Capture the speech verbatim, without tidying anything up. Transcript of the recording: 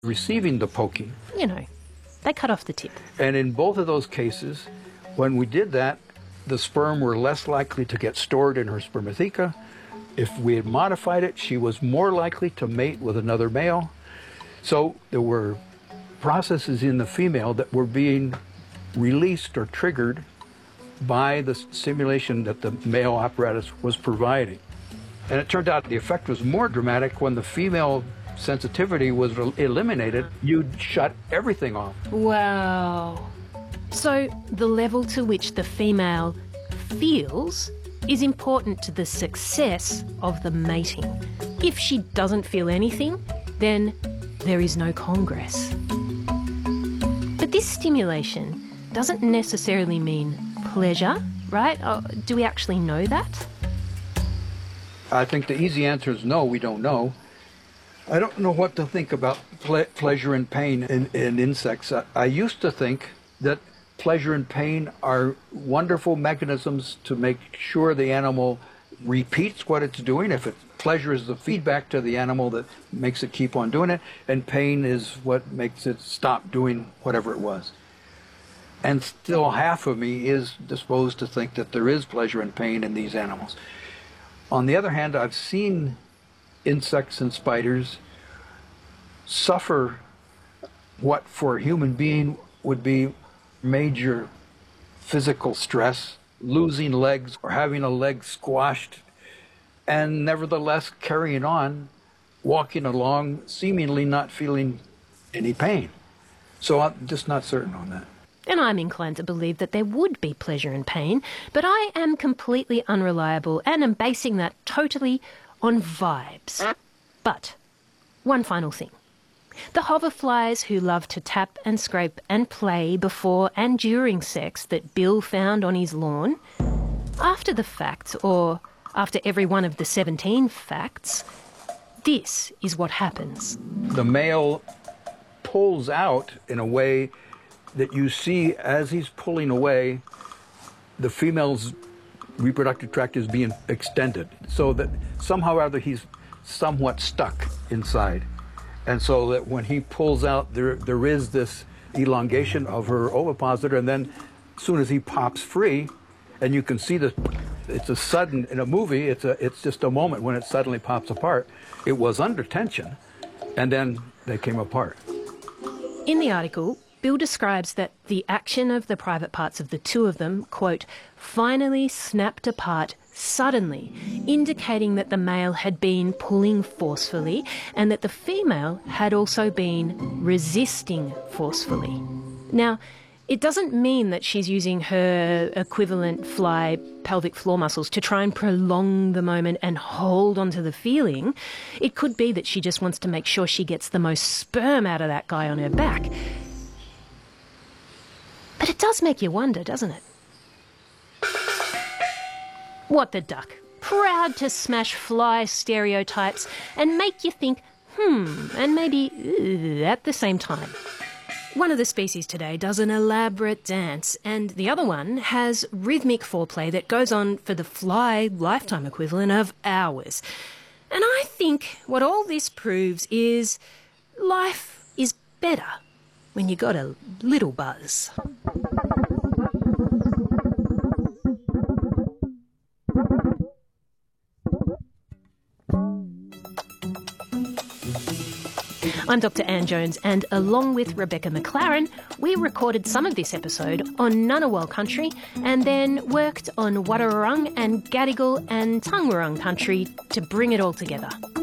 receiving the poking. You know, they cut off the tip. And in both of those cases, when we did that, the sperm were less likely to get stored in her spermatheca. If we had modified it, she was more likely to mate with another male. So there were processes in the female that were being released or triggered by the stimulation that the male apparatus was providing. And it turned out the effect was more dramatic when the female sensitivity was eliminated. You'd shut everything off. Wow. So the level to which the female feels is important to the success of the mating. If she doesn't feel anything, then there is no congress. But this stimulation doesn't necessarily mean pleasure, right? Oh, do we actually know that? I think the easy answer is no, we don't know. I don't know what to think about ple pleasure and pain in, in insects. I, I used to think that pleasure and pain are wonderful mechanisms to make sure the animal repeats what it's doing. If it, pleasure is the feedback to the animal that makes it keep on doing it, and pain is what makes it stop doing whatever it was. And still half of me is disposed to think that there is pleasure and pain in these animals. On the other hand, I've seen insects and spiders suffer what for a human being would be major physical stress, losing legs or having a leg squashed, and nevertheless carrying on, walking along, seemingly not feeling any pain. So I'm just not certain on that. And I'm inclined to believe that there would be pleasure and pain, but I am completely unreliable and am basing that totally on vibes. But one final thing. The hoverflies who love to tap and scrape and play before and during sex that Bill found on his lawn, after the fact, or after every one of the seventeen facts, this is what happens. The male pulls out in a way that you see as he's pulling away, the female's reproductive tract is being extended, so that somehow or other he's somewhat stuck inside. And so that when he pulls out, there there is this elongation of her ovipositor, and then as soon as he pops free, and you can see that it's a sudden, in a movie, it's a it's just a moment when it suddenly pops apart. It was under tension, and then they came apart. In the article, Bill describes that the action of the private parts of the two of them, quote, finally snapped apart suddenly, indicating that the male had been pulling forcefully and that the female had also been resisting forcefully. Now, it doesn't mean that she's using her equivalent fly pelvic floor muscles to try and prolong the moment and hold onto the feeling. It could be that she just wants to make sure she gets the most sperm out of that guy on her back. But it does make you wonder, doesn't it? What the duck? Proud to smash fly stereotypes and make you think, hmm, and maybe ugh, at the same time. One of the species today does an elaborate dance, and the other one has rhythmic foreplay that goes on for the fly lifetime equivalent of hours. And I think what all this proves is life is better when you got a little buzz. I'm Doctor Anne Jones, and along with Rebecca McLaren, we recorded some of this episode on Ngunnawal country and then worked on Wadawurrung and Gadigal and Taungurung country to bring it all together.